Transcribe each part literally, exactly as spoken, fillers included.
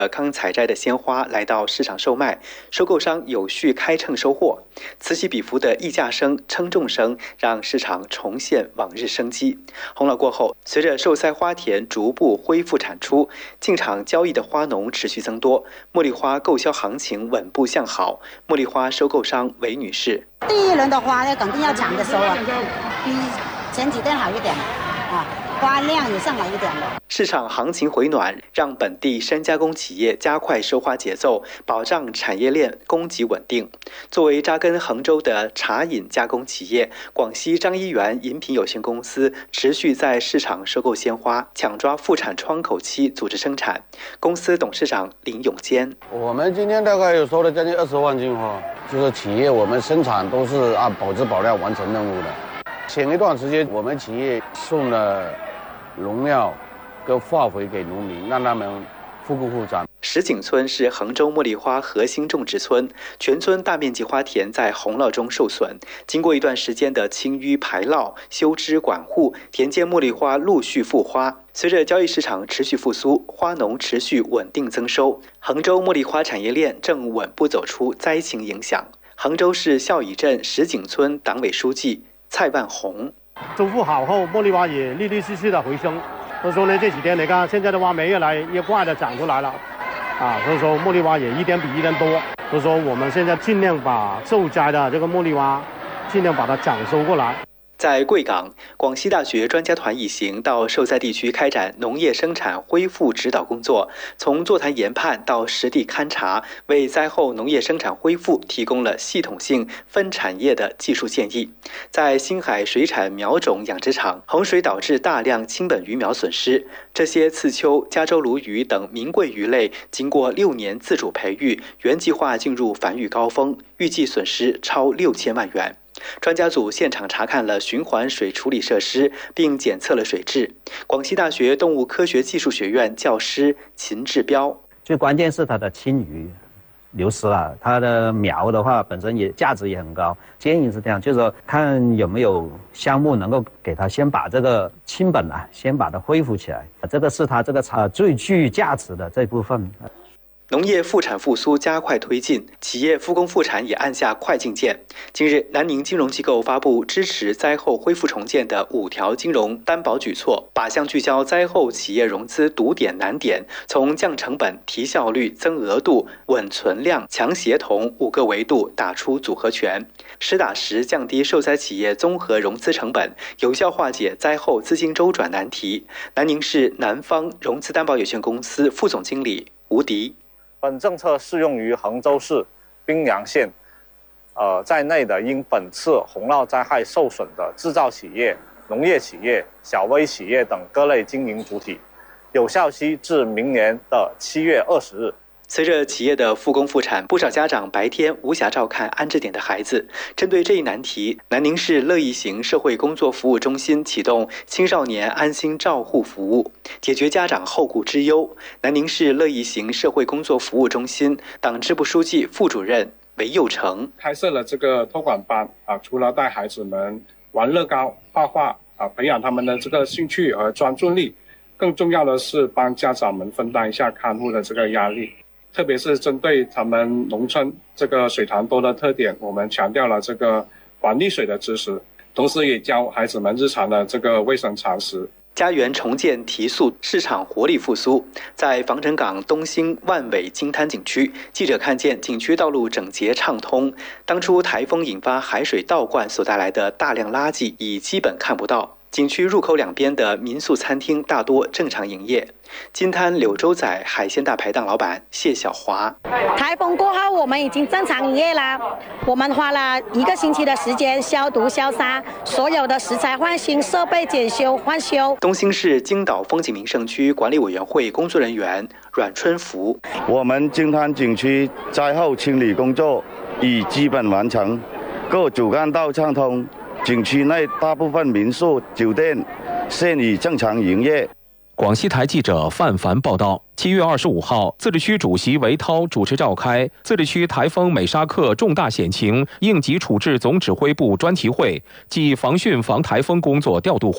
刚采摘的鲜花来到市场售卖，收购商有序开秤收货，此起彼伏的议价声、称重声，让市场重现往日生机。洪涝过后，随着受灾花田逐步恢复产出，进场交易的花农持续增多，茉莉花购销行情稳步向好。茉莉花收购商韦女士： 第一轮的花呢，肯定要抢着收啊，比前几天好一点啊。花量也上来一点了。 市场行情回暖，让本地山加工企业加快收花节奏，保障产业链供给稳定。作为扎根衡州的茶饮加工企业，广西张一元饮品有限公司持续在市场收购鲜花，抢抓复产窗口期组织生产。公司董事长林永坚： 我们今天大概有收了将近二十万斤花，就是企业我们生产都是按保质保量完成任务的。前一段时间我们企业送了农药跟化肥给农民，让他们复工复产。 石井村是衡州茉莉花核心种植村，全村大面积花田在洪涝中受损，经过一段时间的清淤排涝、修枝管护，田间茉莉花陆续复花。随着交易市场持续复苏，花农持续稳定增收，衡州茉莉花产业链正稳步走出灾情影响。衡州市孝乙镇石井村党委书记蔡万红： 种复好后，茉莉花也陆陆续续的回升。所以说呢，这几天你看现在的花莓越来越快的长出来了，啊，所以说茉莉花也一天比一天多。所以说我们现在尽量把受灾的这个茉莉花，尽量把它抢收过来。在贵港，广西大学专家团一行到受灾地区开展农业生产恢复指导工作，从座谈研判到实地勘察，为灾后农业生产恢复提供了系统性分产业的技术建议。在星海水产苗种养殖场，洪水导致大量亲本鱼苗损失，这些刺秋、加州鲈鱼等名贵鱼类经过六年自主培育，原计划进入繁育高峰，预计损失超六千万元。专家组现场查看了循环水处理设施，并检测了水质。广西大学动物科学技术学院教师秦志标： 最关键是它的亲鱼流失了，它的苗的话本身也价值也很高。建议是这样，就是说看有没有项目能够给它先把这个亲本啊，先把它恢复起来，这个是它这个呃最具价值的这部分。 农业复产复苏加快推进，企业复工复产也按下快进键。近日，南宁金融机构发布支持灾后恢复重建的五条金融担保举措，靶向聚焦灾后企业融资堵点难点，从降成本、提效率、增额度、稳存量、强协同五个维度打出组合拳，实打实降低受灾企业综合融资成本，有效化解灾后资金周转难题。南宁市南方融资担保有限公司副总经理吴迪： 本政策适用于衡州市、宾阳县，呃在内的因本次洪涝灾害受损的制造企业、农业企业、小微企业等各类经营主体，有效期至明年的七月二十日。 随着企业的复工复产，不少家长白天无暇照看安置点的孩子。针对这一难题，南宁市乐意行社会工作服务中心启动青少年安心照护服务，解决家长后顾之忧。南宁市乐意行社会工作服务中心党支部书记、副主任韦佑成开设了这个托管班啊，除了带孩子们玩乐高、画画啊，培养他们的这个兴趣和专注力，更重要的是帮家长们分担一下看护的这个压力。特别是针对他们农村这个水塘多的特点，我们强调了这个管理水的知识，同时也教孩子们日常的这个卫生常识。 家园重建提速，市场活力复苏。在防城港东兴万尾金滩景区，记者看见景区道路整洁畅通，当初台风引发海水倒灌所带来的大量垃圾已基本看不到。景区入口两边的民宿餐厅大多正常营业。金滩柳州仔海鲜大排档老板谢小华： 台风过后，我们已经正常营业啦。我们花了一个星期的时间消毒消杀，所有的食材换新，设备检修换修。 东兴市金岛风景名胜区管理委员会工作人员阮春福： 我们金滩景区灾后清理工作已基本完成，各主干道畅通。景区内大部分民宿、酒店现已正常营业。 广西台记者范凡报道，七月二十五号，自治区主席韦涛主持召开自治区台风美沙克重大险情应急处置总指挥部专题会暨防汛防台风工作调度会。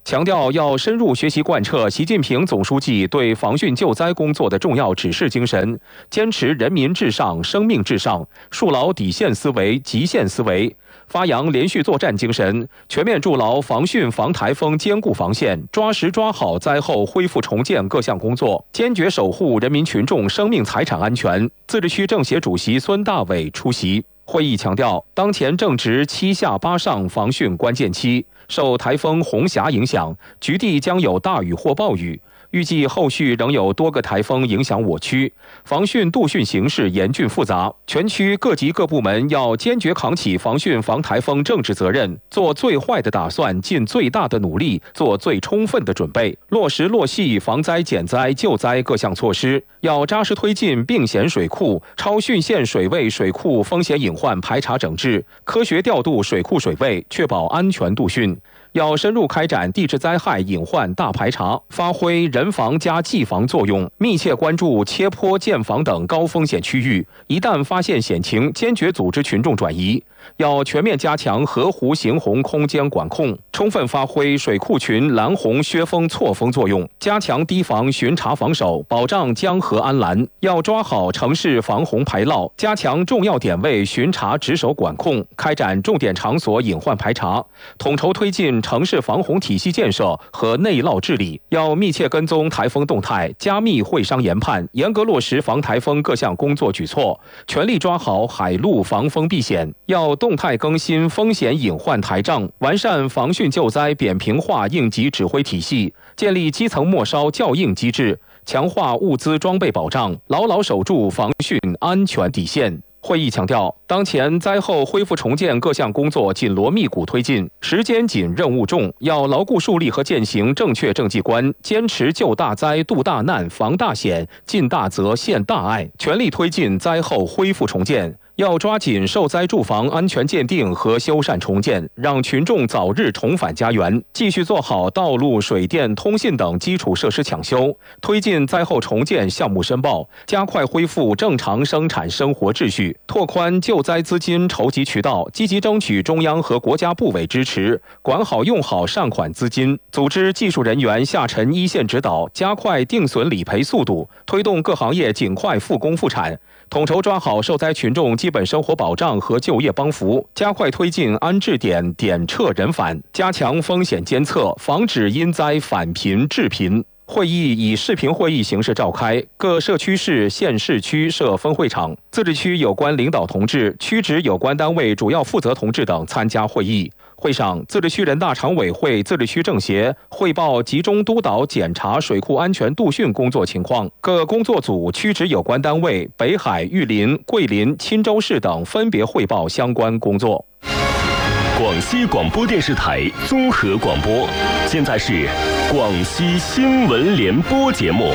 强调要深入学习贯彻习近平总书记对防汛救灾工作的重要指示精神，坚持人民至上、生命至上，树牢底线思维、极限思维，发扬连续作战精神，全面筑牢防汛防台风坚固防线，抓实抓好灾后恢复重建各项工作，坚决守护人民群众生命财产安全。自治区政协主席孙大伟出席。会议强调，当前正值七下八上防汛关键期，受台风红霞影响，局地将有大雨或暴雨。预计后续仍有多个台风影响我区，防汛度汛形势严峻复杂，全区各级各部门要坚决扛起防汛防台风政治责任，做最坏的打算，尽最大的努力，做最充分的准备，落实落细防灾减灾救灾各项措施，要扎实推进并险水库、超汛线水位水库风险隐患排查整治，科学调度水库水位，确保安全度汛。要深入开展地质灾害隐患大排查，发挥人防加技防作用，密切关注切坡、建房等高风险区域，一旦发现险情，坚决组织群众转移。要全面加强河湖行洪空间管控，充分发挥水库群拦洪削峰错峰作用，加强堤防巡查防守，保障江河安澜。要抓好城市防洪排涝，加强重要点位巡查值守管控，开展重点场所隐患排查，统筹推进城市防洪体系建设和内涝治理。要密切跟踪台风动态，加密会商研判，严格落实防台风各项工作举措，全力抓好海陆防风避险。要动态更新风险隐患台账，完善防汛救灾扁平化应急指挥体系，建立基层末梢校应机制，强化物资装备保障，牢牢守住防汛安全底线。会议强调，当前灾后恢复重建各项工作紧锣密鼓推进，时间紧、任务重，要牢固树立和践行正确政绩观，坚持救大灾、度大难、防大险、尽大责、献大爱，全力推进灾后恢复重建。要抓紧受灾住房安全鉴定和修缮重建，让群众早日重返家园。继续做好道路、水电、通信等基础设施抢修，推进灾后重建项目申报，加快恢复正常生产生活秩序，拓宽救灾资金筹集渠道，积极争取中央和国家部委支持，管好用好善款资金，组织技术人员下沉一线指导，加快定损理赔速度，推动各行业尽快复工复产。统筹抓好受灾群众基本生活保障和就业帮扶，加快推进安置点点撤人返，加强风险监测，防止因灾返贫致贫。会议以视频会议形式召开，各社区市、县市区设分会场，自治区有关领导同志、区直有关单位主要负责同志等参加会议。会上，自治区人大常委会、自治区政协汇报集中督导检查水库安全度汛工作情况，各工作组、区直有关单位北海、玉林、桂林、钦州市等分别汇报相关工作。 广西广播电视台综合广播，现在是广西新闻联播节目。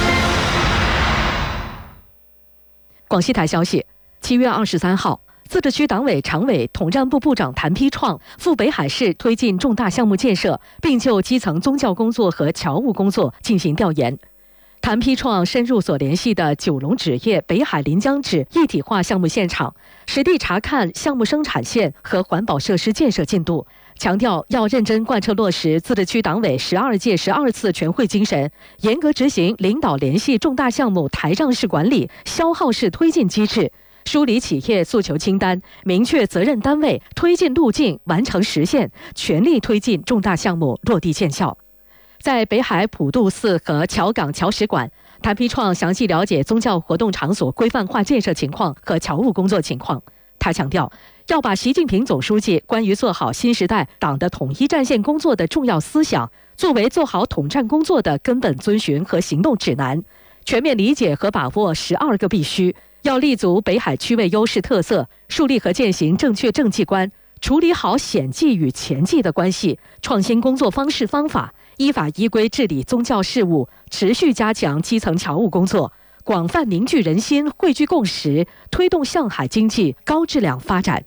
广西台消息，七月二十三号。自治区党委常委、统战部部长谭丕创赴北海市推进重大项目建设，并就基层宗教工作和侨务工作进行调研。谭丕创深入所联系的九龙纸业北海临江纸一体化项目现场，实地查看项目生产线和环保设施建设进度，强调要认真贯彻落实自治区党委十二届十二次全会精神，严格执行领导联系重大项目台账式管理、消耗式推进机制，梳理企业诉求清单，明确责任单位、推进路径，完成实现，全力推进重大项目落地见效。在北海普渡寺和侨港侨史馆，谭丕创详细了解宗教活动场所规范化建设情况和侨务工作情况。他强调，要把习近平总书记关于做好新时代党的统一战线工作的重要思想，作为做好统战工作的根本遵循和行动指南，全面理解和把握十二个必须。要立足北海区位优势特色，树立和践行正确政绩观，处理好险际与前际的关系，创新工作方式方法，依法依规治理宗教事务，持续加强基层侨务工作，广泛凝聚人心，汇聚共识，推动上海经济高质量发展。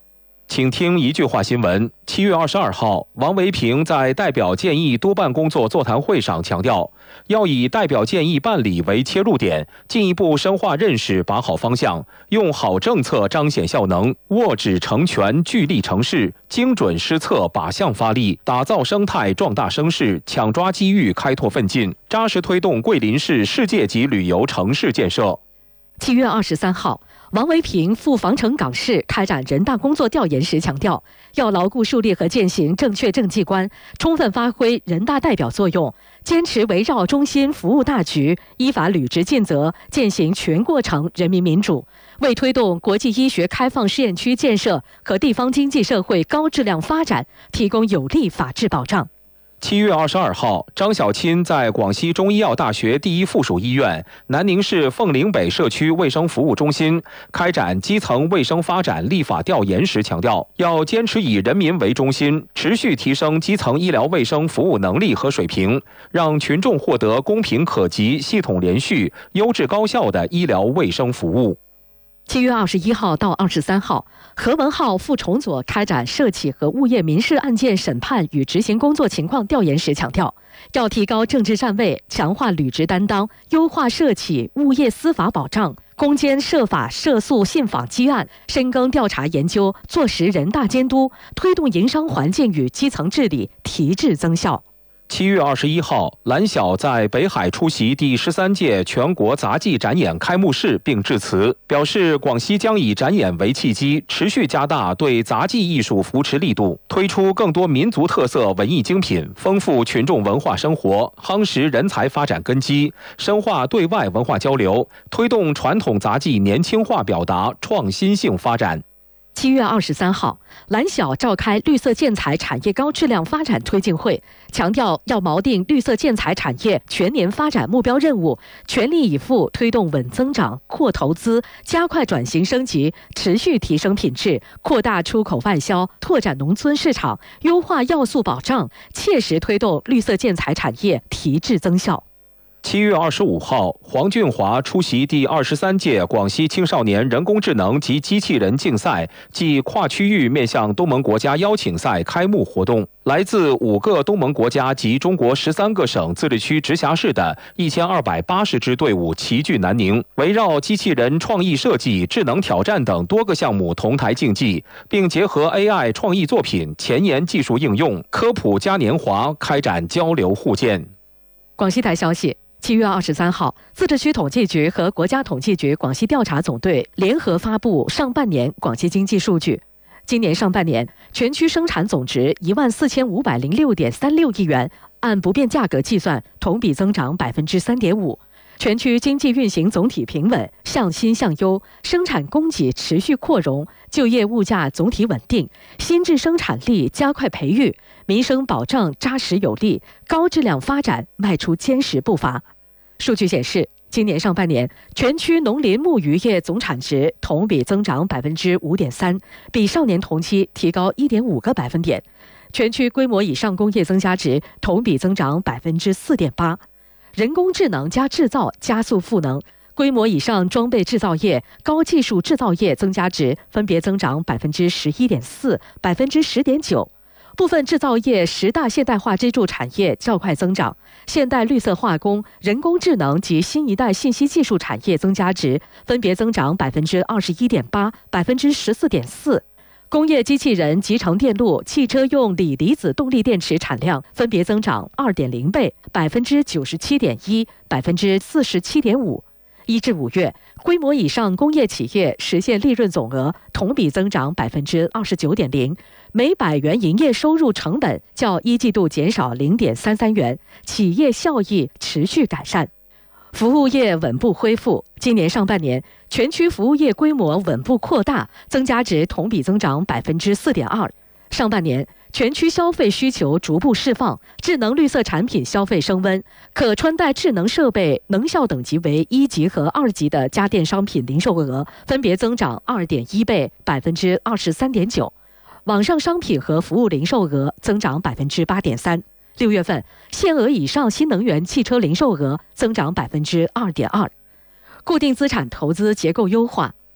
请听一句话新闻。七月二十二号，王维平在代表建议督办工作座谈会上强调，要以代表建议办理为切入点，进一步深化认识，把好方向，用好政策彰显效能，握指成拳，聚力成势，精准施策，靶向发力，打造生态，壮大声势，抢抓机遇，开拓奋进，扎实推动桂林市世界级旅游城市建设。 七月二十三号，王维平赴防城港市开展人大工作调研时强调，要牢固树立和践行正确政绩观，充分发挥人大代表作用，坚持围绕中心服务大局，依法履职尽责，践行全过程人民民主，为推动国际医学开放试验区建设和地方经济社会高质量发展提供有力法治保障。 七月二十二号，张小钦在广西中医药大学第一附属医院、南宁市凤岭北社区卫生服务中心开展基层卫生发展立法调研时强调，要坚持以人民为中心，持续提升基层医疗卫生服务能力和水平，让群众获得公平可及、系统连续、优质高效的医疗卫生服务。 七月二十一号到二十三号，何文浩副重佐开展涉企和物业民事案件审判与执行工作情况调研时强调，要提高政治站位，强化履职担当，优化涉企物业司法保障，攻坚涉法涉诉信访积案，深耕调查研究，坐实人大监督，推动营商环境与基层治理提质增效。 七月二十一号，蓝晓在北海出席第十三届全国杂技展演开幕式并致辞，表示广西将以展演为契机，持续加大对杂技艺术扶持力度，推出更多民族特色文艺精品，丰富群众文化生活，夯实人才发展根基，深化对外文化交流，推动传统杂技年轻化表达创新性发展。 七月二十三号，蓝晓召开绿色建材产业高质量发展推进会，强调要锚定绿色建材产业全年发展目标任务，全力以赴推动稳增长、扩投资，加快转型升级，持续提升品质，扩大出口外销，拓展农村市场，优化要素保障，切实推动绿色建材产业提质增效。 七月二十五号，黄俊华出席第二十三届广西青少年人工智能及机器人竞赛暨跨区域面向东盟国家邀请赛开幕活动。来自五个东盟国家及中国十三个省、自治区、直辖市的一千二百八十支队伍齐聚南宁，围绕机器人创意设计、智能挑战等多个项目同台竞技，并结合 A I 创意作品、前沿技术应用、科普嘉年华开展交流互鉴。 广西台消息。七月二十三号，自治区统计局和国家统计局广西调查总队联合发布上半年广西经济数据。今年上半年，全区生产总值一万四千五百零六点三六亿元，按不变价格计算，同比增长百分之三点五。全区经济运行总体平稳，向新向优，生产供给持续扩容，就业物价总体稳定，新质生产力加快培育，民生保障扎实有力，高质量发展迈出坚实步伐。数据显示，今年上半年，全区农林牧渔业总产值同比增长百分之五点三，比上年同期提高一点五个百分点。全区规模以上工业增加值同比增长百分之四点八。人工智能加制造加速赋能，规模以上装备制造业、高技术制造业增加值分别增长百分之十一点四、百分之十点九。部分制造业十大现代化支柱产业较快增长，现代绿色化工、人工智能及新一代信息技术产业增加值分别增长百分之二十一点八、百分之十四点四。工业机器人、集成电路、汽车用锂离子动力电池产量分别增长二点零倍、百分之九十七点一、百分之四十七点五。一至五月，规模以上工业企业实现利润总额同比增长百分之二十九点零，每百元营业收入成本较一季度减少零点三三元，企业效益持续改善。服务业稳步恢复，今年上半年，全区服务业规模稳步扩大，增加值同比增长百分之四点二。上半年，全区消费需求逐步释放，智能绿色产品消费升温，可穿戴智能设备能效等级为一级和二级的家电商品零售额分别增长二点一倍、百分之二十三点九，网上商品和服务零售额增长百分之八点三。六月份，限额以上新能源汽车零售额增长百分之二点二。固定资产投资结构优化。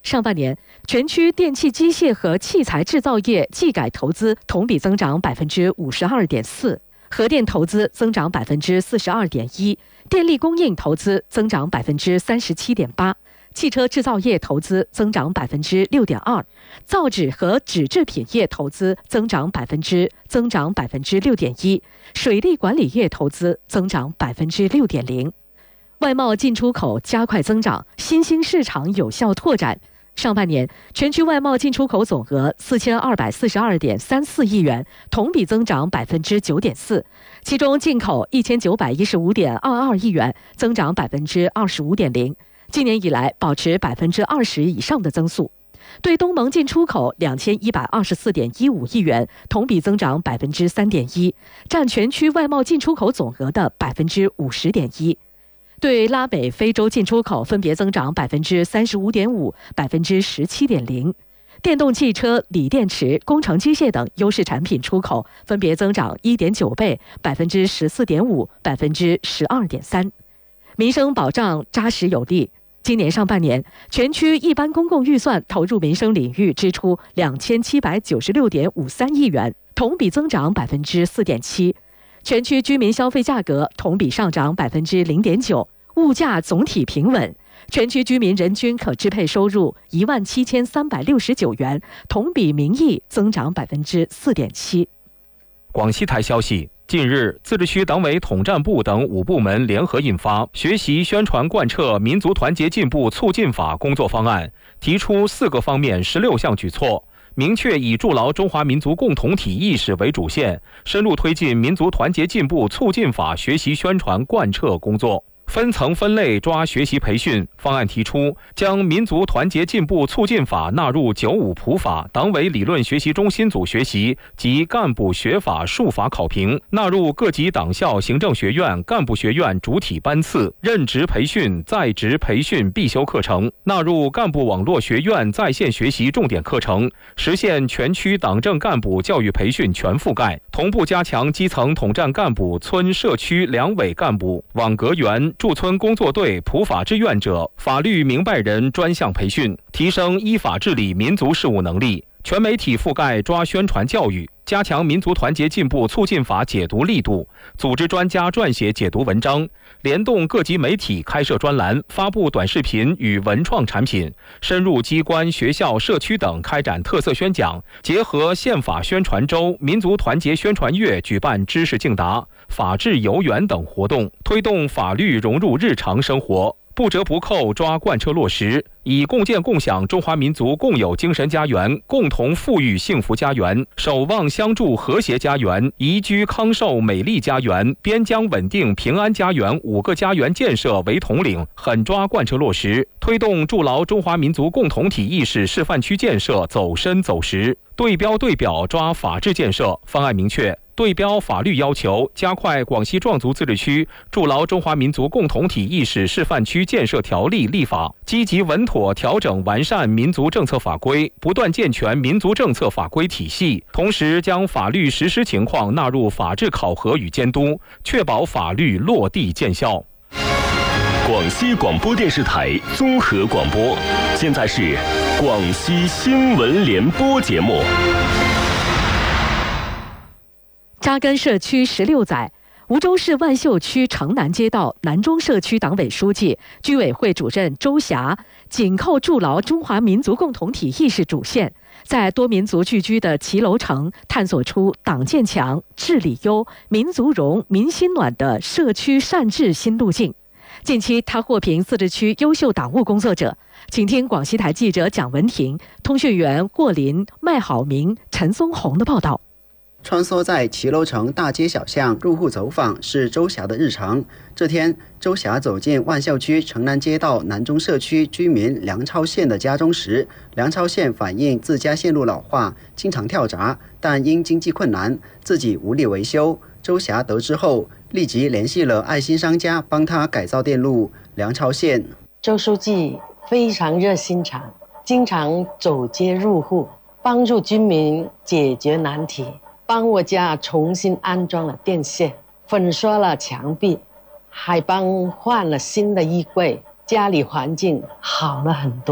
上半年，全区电气机械和器材制造业技改投资同比增长百分之五十二点四，核电投资增长百分之四十二点一，电力供应投资增长百分之三十七点八，汽车制造业投资增长百分之六点二，造纸和纸制品业投资增长百分之增长百分之六点一，水利管理业投资增长百分之六点零。外贸进出口加快增长，新兴市场有效拓展。上半年，全区外贸进出口总额四千二百四十二点三四亿元，同比增长百分之九点四，其中进口一千九百一十五点二二亿元，增长百分之二十五点零，今年以来保持百分之二十以上的增速。对东盟进出口两千一百二十四点一五亿元，同比增长百分之三点一，占全区外贸进出口总额的百分之五十点一。对拉美、非洲进出口分别增长百分之三十五点五、百分之十七点零。电动汽车、锂电池、工程机械等优势产品出口分别增长一点九倍、百分之十四点五、百分之十二点三。民生保障扎实有力。今年上半年，全区一般公共预算投入民生领域支出两千七百九十六点五三亿元，同比增长百分之四点七。全区居民消费价格同比上涨百分之零点九，物价总体平稳。全区居民人均可支配收入一万七千三百六十九元，同比名义增长百分之四点七。 广西台消息。近日，自治区党委统战部等五部门联合印发《学习宣传贯彻民族团结进步促进法》工作方案，提出四个方面十六项举措，明确以筑牢中华民族共同体意识为主线，深入推进民族团结进步促进法学习宣传贯彻工作。分层分类抓学习培训方案提出，将民族团结进步促进法纳入九五普法、党委理论学习中心组学习及干部学法术法考评，纳入各级党校行政学院干部学院主体班次、任职培训、在职培训必修课程，纳入干部网络学院在线学习重点课程，实现全区党政干部教育培训全覆盖，同步加强基层统战干部、村社区两委干部、网格员、驻村工作队、普法志愿者、法律明白人专项培训，提升依法治理民族事务能力。全媒体覆盖抓宣传教育，加强民族团结进步促进法解读力度，组织专家撰写解读文章，联动各级媒体开设专栏，发布短视频与文创产品，深入机关、学校、社区等开展特色宣讲，结合宪法宣传周、民族团结宣传月举办知识竞答、法治游园等活动，推动法律融入日常生活。不折不扣抓贯彻落实，以共建共享中华民族共有精神家园、共同富裕幸福家园、守望相助和谐家园、宜居康寿美丽家园、边疆稳定平安家园五个家园建设为统领，狠抓贯彻落实，推动筑牢中华民族共同体意识示范区建设走深走实，对标对表抓法治建设。方案明确，对标法律要求，加快广西壮族自治区筑牢中华民族共同体意识示范区建设条例立法，积极稳妥调整完善民族政策法规，不断健全民族政策法规体系，同时将法律实施情况纳入法治考核与监督，确保法律落地见效。 广西广播电视台综合广播，现在是广西新闻联播节目。 扎根社区十六载，梧州市万秀区城南街道南中社区党委书记、居委会主任周霞紧扣筑牢中华民族共同体意识主线，在多民族聚居的骑楼城探索出党建强、治理优、民族融、民心暖的社区善治新路径。近期，他获评自治区优秀党务工作者。请听广西台记者蒋文婷、通讯员霍林、麦好明、陈松红的报道。 穿梭在骑楼城大街小巷，入户走访是周霞的日常。这天，周霞走进万秀区城南街道南中社区居民梁超宪的家中时，梁超宪反映自家线路老化，经常跳闸，但因经济困难，自己无力维修。周霞得知后，立即联系了爱心商家，帮他改造电路。梁超宪： 周书记非常热心肠，经常走街入户，帮助居民解决难题。帮我家重新安装了电线，粉刷了墙壁，还帮换了新的衣柜，家里环境好了很多。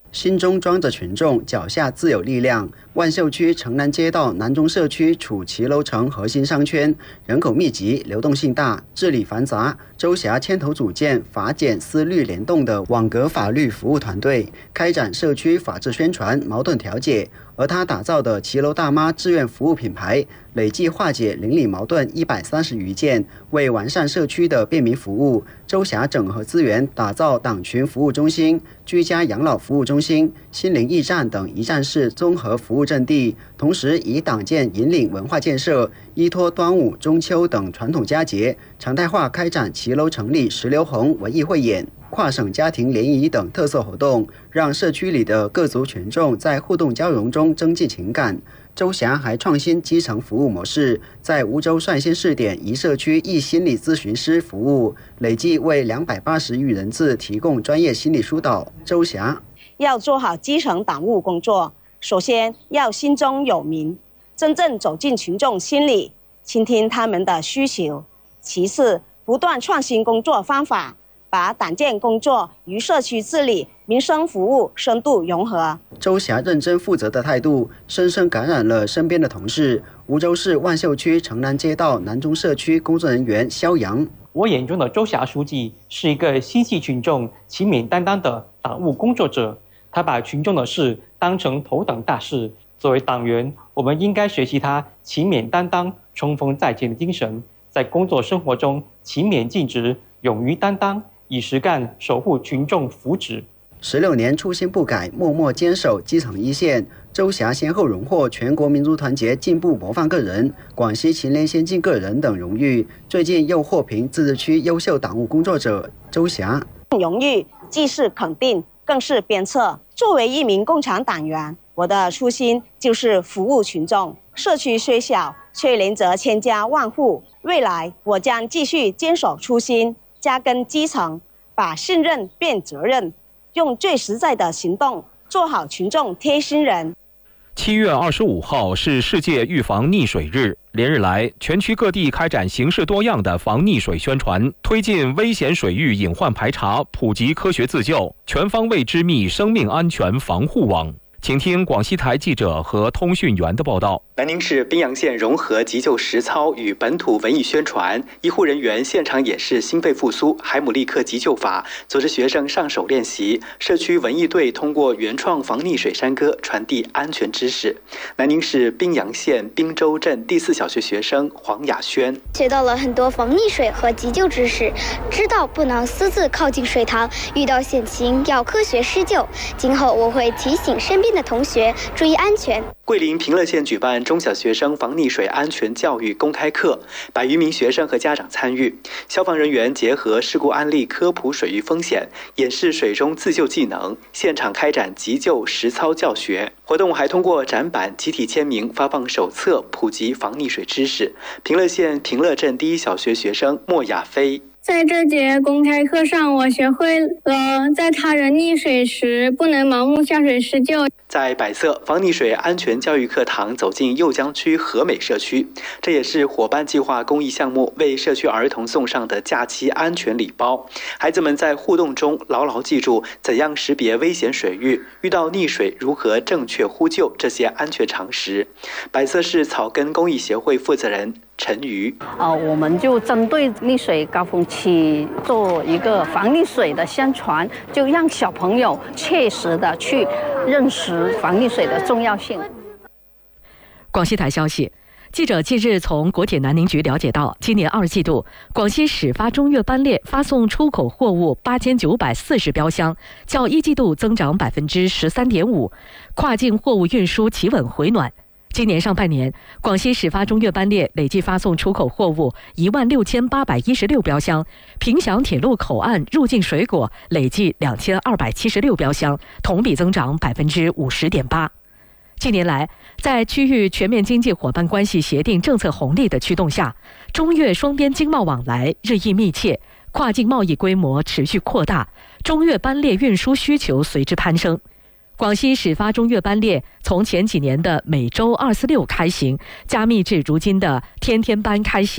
心中装着群众，脚下自有力量。万秀区城南街道南中社区处骑楼城核心商圈，人口密集，流动性大，治理繁杂。周霞牵头组建法检司律联动的网格法律服务团队，开展社区法治宣传、矛盾调解。而他打造的骑楼大妈志愿服务品牌，累计化解邻里矛盾一百三十余件，为完善社区的便民服务，周霞整合资源，打造党群服务中心、居家养老服务中心、心灵驿站等一站式综合服务阵地。同时，以党建引领文化建设，依托端午、中秋等传统佳节，常态化开展骑楼成立石榴红文艺汇演、跨省家庭联谊等特色活动，让社区里的各族群众在互动交融中增进情感。周霞还创新基层服务模式，在梧州率先试点一社区一心理咨询师服务，累计为两百八十余人次提供专业心理疏导。周霞要做好基层党务工作，首先要心中有民，真正走进群众心里，倾听他们的需求。其次，不断创新工作方法，把党建工作与社区治理、民生服务深度融合。 周霞认真负责的态度，深深感染了身边的同事。梧州市万秀区城南街道南中社区工作人员肖阳， 我眼中的周霞书记是一个心系群众、勤勉担当的党务工作者。他把群众的事当成头等大事。作为党员，我们应该学习他勤勉担当、冲锋在前的精神，在工作生活中勤勉尽职、勇于担当，以实干守护群众福祉。 十六年初心不改，默默坚守基层一线。周霞先后荣获全国民族团结进步模范个人、广西勤联先进个人等荣誉，最近又获评自治区优秀党务工作者。周霞荣誉既是肯定，更是鞭策。作为一名共产党员，我的初心就是服务群众。社区虽小，却连着千家万户。未来我将继续坚守初心，扎根基层，把信任变责任，用最实在的行动做好群众贴心人。 七月二十五号是世界预防溺水日，连日来，全区各地开展形式多样的防溺水宣传，推进危险水域隐患排查，普及科学自救，全方位织密生命安全防护网。请听广西台记者和通讯员的报道。 南宁市宾阳县融合急救实操与本土文艺宣传，医护人员现场演示心肺复苏、海姆立克急救法，组织学生上手练习。社区文艺队通过原创防溺水山歌传递安全知识。南宁市宾阳县宾州镇第四小学学生黄雅轩学到了很多防溺水和急救知识，知道不能私自靠近水塘，遇到险情要科学施救。今后我会提醒身边的同学注意安全。 桂林平乐县举办中小学生防溺水安全教育公开课，百余名学生和家长参与。消防人员结合事故案例科普水域风险，演示水中自救技能，现场开展急救实操教学。活动还通过展板、集体签名、发放手册，普及防溺水知识。平乐县平乐镇第一小学学生莫亚飞。 在这节公开课上，我学会了在他人溺水时不能盲目下水施救。 在百色防溺水安全教育课堂走进酉江区和美社区，这也是伙伴计划公益项目为社区儿童送上的假期安全礼包。孩子们在互动中牢牢记住怎样识别危险水域，遇到溺水如何正确呼救这些安全常识。百色市草根公益协会负责人陈瑜， 呃，我们就针对溺水高峰期做一个防溺水的宣传，就让小朋友切实的去认识防溺水的重要性。 广西台消息，记者近日从国铁南宁局了解到，今年二季度，广西始发中越班列发送出口货物八千九百四十标箱，较一季度增长百分之十三点五，跨境货物运输企稳回暖。今年上半年，广西始发中越班列累计发送出口货物一万六千八百一十六标箱，凭祥铁路口岸入境水果累计两千二百七十六标箱，同比增长百分之五十点八。近年来，在区域全面经济伙伴关系协定政策红利的驱动下，中越双边经贸往来日益密切，跨境贸易规模持续扩大，中越班列运输需求随之攀升。广西始发中越班列从前几年的每周二四六开行，加密至如今的天天班开行。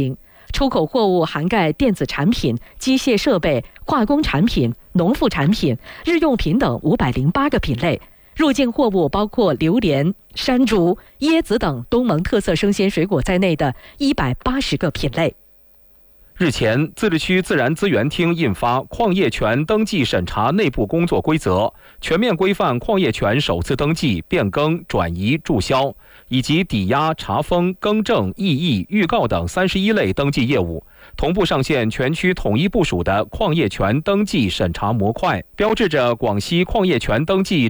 出口货物涵盖电子产品、机械设备、化工产品、农副产品、日用品等五百零八个品类。入境货物包括榴莲、山竹、椰子等东盟特色生鲜水果在内的一百八十个品类。 日前，自治区自然资源厅印发《矿业权登记审查内部工作规则》，全面规范矿业权首次登记、变更、转移、注销以及抵押、查封、更正、异议、预告等三十一类登记业务，同步上线全区统一部署的矿业权登记审查模块，标志着广西矿业权登记